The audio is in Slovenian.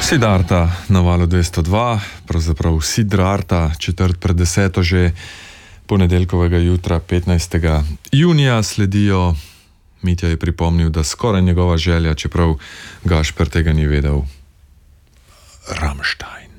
Siddharta na valu 202, pravzaprav Siddharta, 9:45 že ponedeljkovega jutra, 15. junija sledijo. Mitja je pripomnil, da skoraj njegova želja, čeprav Gašper tega ni vedel. Rammstein.